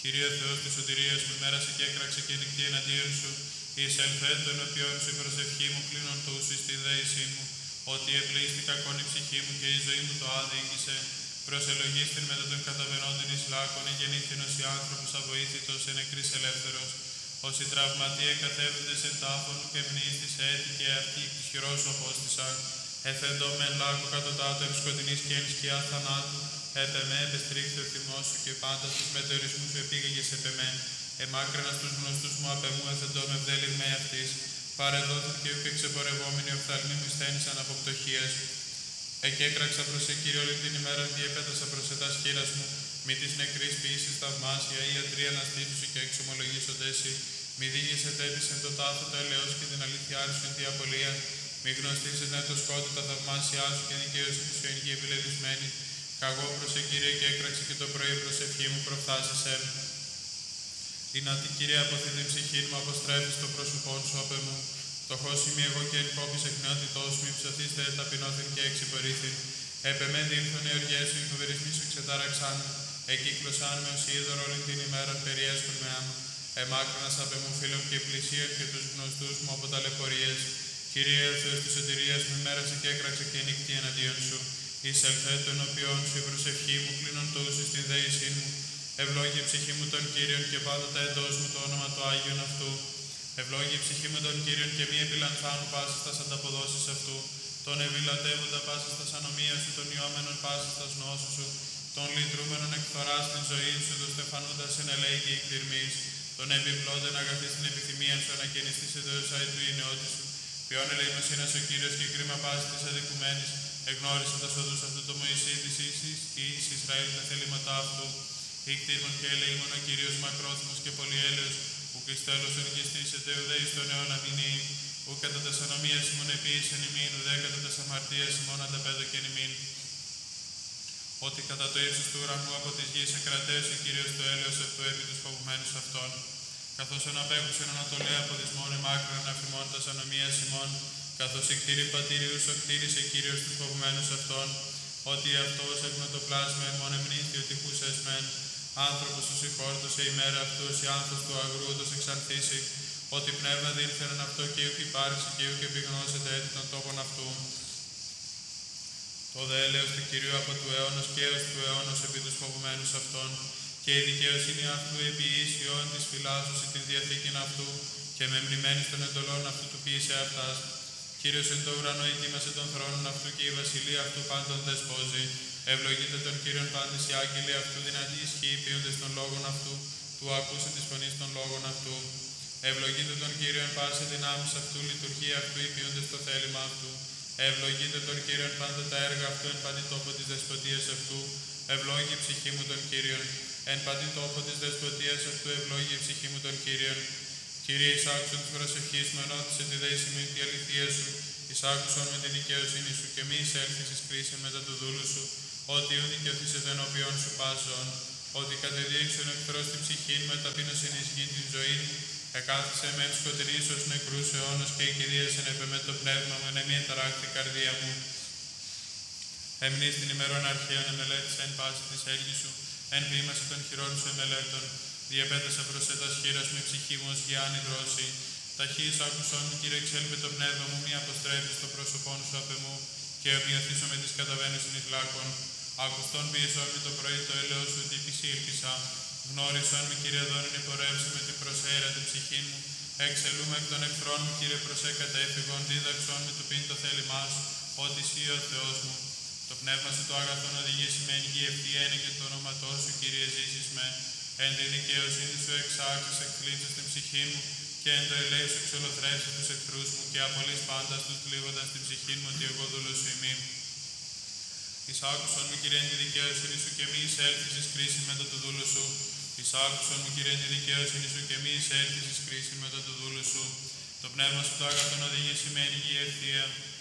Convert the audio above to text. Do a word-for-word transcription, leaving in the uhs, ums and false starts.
Κύριε Θεός της σωτηρίας μου, μέρασε και έκραξε και νυχτή εναντίον σου. Εισελθέ το ενώπιον σου η προσευχή μου, κλείνον το ουσου στη δέησή μου. Ότι επλήστη κακόν η ψυχή μου και η ζωή μου το άδικησε. Προσελογίστην μετά των καταβαινόντων εις λάκων, εγεννήθηνος οι άνθρωπος αβοήθητος, εν νεκρής ελεύθερος. Όσοι τραυματίε καθέβοντες εν τάφων και μνήστης έτη και αυτοί της χειρός σου απόστησαν. Εθεντώ με εν λάκκο κατωτάτω εν σκοτεινής και εν σκιά θανάτου. Έπε με, επεστρίχθη ο θυμός σου και πάντα στους μετεωρισμούς σου επήγαγες επ' εμέ. Εμάκρυνα στους γνωστούς μου απ' εμού, εθεντώ με βδέλην με αυτής. Παρεδόθην και ούκ εξεπορευόμενοι οφθαλμοί μου στένησαν από πτωχίας. Εκέκραξα προς σε Κύριε όλη την ημέρα, διέπετασα προς σε τα σκύρας μου. Μη της νεκρής ποιήσεις θαυμάσια, ή ιατροί αναστήτουσι και εξομολογήσοντες εσύ. Μη δίγεσαι τέπης εν το τάφο το ελαιός και την αλήθεια σου εν τη απολία. Μη γνωστήσεις εν το σκότω τα θαυμάσια σου και δικαιοσύνη σου εν γη επιλεγισμένη. Καγώ προς σε Κύριε και έκραξε και το πρωί προσευχή μου προφθάσισεν. Δυνατή Κύριε αποθεί την ψυχή μου, αποστρέφεις το πρόσωπόν σου απ' εμού. Φτωχός είμαι εγώ και εν κόπης εκνεότητός μου, υψωθείς τε ταπεινώθην και εξυπηρήθην. Έπε με δήλθον οι οργές σου, οι φοβερισμοί σου ξετάραξαν. Εκύκλωσαν με ως είδωρ όλη την ημέρα, περιέσχον με άμα. Εμάκρυνας απ' εμού φίλων και πλησίων και τους γνωστούς μου από ταλαιπωρίες. Κύριε Θεός της σωτηρίας μου, μέρασε και έκραξε και νύχτη εναντίον σου. Εισελθέ το ενώπιον σου η προσευχή μου, κλείνον το ούσου στην δέησή μου. Ευλόγη η ψυχή μου των Κύριων και πάντοτε εντός μου το όνομα του Άγιον αυτού. Ευλόγη η ψυχή μου των Κύριων και μη επιλανθάνου πάσης τας ανταποδόσεις αυτού. Τον ευηλατεύοντα πάσης τας ανομίας σου, τον ιόμενον πάσης τας νόσου σου. Τον λυτρούμενον εκφθοράς την ζωή σου, τον στεφανούντας εν ελέη και εκδηρμής. Τον επιπλώντεν αγαθής την επιθυμία σου, ανακαινιστής εδόησαι του η νεότη σου. Ποιον ελεημοσύνας ο Κύριος και κρίμα πάση της αδικουμένης. Εγνώρισε τα σοδούς αυτού το Μωυσή της ίσης και εις Ισραήλ τα θελήματα αυτού. Ικτήρμον και ελεήμον ο Κύριος μακρόθυμος και πολυέλεος, ουκ εις τέλος οργιστήσετε ουδέ εις τον αιώνα μηνύν, ουκ κατά τας ανομίας ημών επίησεν ημίν, ουδέ κατά τας αμαρτίας ημών ανταπέδωκεν ημίν. Ότι κατά το ύψος του ουρανού από της γης εκρατέωσε Κύριος το έλεος αυτού επί τους φοβουμένους αυτών. Καθώς αναπέχουσεν ανατολέα από δυσμών εμάκρυναν αφημών τας ανομίας ημών, καθώς η κτήρη πατήριους ο κτήρισε Κύριος τους φοβουμένους αυτών, ότι αυτός εκνοτοπλάσμε μόν εμνήθη ότι χούσες μεν. Άνθρωπος του συγχώρτωσε η μέρα αυτούς, η άνθος του αγρού τους εξανθήσει, ότι πνεύμα δήλθεναν αυτό και ούκ υπάρξει και ούκ επιγνώσετε έτη των τόπων αυτού. Το δε έλεος του Κυρίου από του αιώνος και έως του αιώνος επί τους φοβουμένους αυτών, και η δικαιοσύνη αυτού επί ίσιον της φυλάσσωση την διαθήκην αυτού, και με μνημένης των εντολών αυτού του ποιήσε αυτάς. Κύριος εν το ουρανό ετοίμασε των θρόνων αυτού και η βασιλεία αυτού πάντων δεσπόζει. Ευλογείτε τον Κύριον πάντες οι άγγελοι αυτού, δυνατοί ισχύοι ποιούντες των λόγων αυτού, του ακούσε της φωνής των λόγων αυτού. Ευλογείτε τον Κύριον πάσε δυνάμεις αυτού, λειτουργία αυτού, ποιούντες το θέλημα αυτού. Ευλογείτε τον Κύριον πάντα τα έργα αυτού, εν παντή τόπο της δεσποτείας αυτού. Ευλόγη η ψυχή μου τον Κύριον. Εν παντή τόπο της δεσποτείας αυτού, ευλόγη η ψυχή μου τον Κύριον. Κύριε, εισάκουσον της προσευχής μου, ενώθησε τη δέηση μου τη αληθεία σου. Εισάκουσον με τη δικαιοσύνη σου και μη εισέλθεις εις κρίσιν μετά του δούλου σου. Ότι ου δικαιωθήσετε ενώπιον σου πάσον. Ότι κατεδίωξεν ο εχθρός την ψυχή μου, εταπείνωσεν εις γην την ζωή μου. Εκάθισε με εν σκοτεινής ως νεκρούς αιώνος και εκηδίασεν επ' εμέ το πνεύμα μου, εν εμεί εταράκτη καρδία μου. Εμνείς την ημερών αρχαίων εμελέτησα εν πάση της έργης σου, εν ποίημαση των χειρών σου εμελέτων. Διεπέτασα προς σε τα σχήρας μου η ψυχή μου ως γιάννη δρόση. Ταχύς άκουσον μου, Κύριε, εξέλπε το πνεύμα μου, μη αποστρέφεις το πρόσωπόν σου απ' εμού, και ομοιωθήσω με τις καταβαίνουσιν εις λάκων. Ακουστόν ποιησόν με το πρωί το ελαιός σου, ότι επισήλπισα. Γνώρισον με, Κύριε, δόνην υπορεύσε με την προσέρα την ψυχή μου. Εξελούμε εκ των εχθρών μου, Κύριε, προσέ κατέφυγον, δίδαξον με του πίν το θέλημά σου, ότι εσύ ο Θεός μου. Το πνεύμα σου το αγαθόν οδηγήσει με εν γη ευθυένη και το όνοματό σου, Κύριε, ζήσεις με. Εν τη δικαιοσύνη σου εξάξεις, εκκλείτσες την ψυχή μου, και εν το ελέη σου εξολοθρεύσεις τους εχθρούς μου, και απολύς πάντας τους κλείβοντας την ψυχή μου, ότι εγώ δούλος σου ημί. Εισάκουσον μου, Κύριε, εν τη δικαιοσύνη σου, και μη εισέλθεις εις κρίση μετά του δούλου σου. Εισάκουσον μου, Κύριε, εν τη δικαιοσύνη σου, και μη εισέλθεις εις κρίση μετά του δούλου σου. Το πνεύμα σου το αγαθόν οδηγήσει με εν γη ευθεία.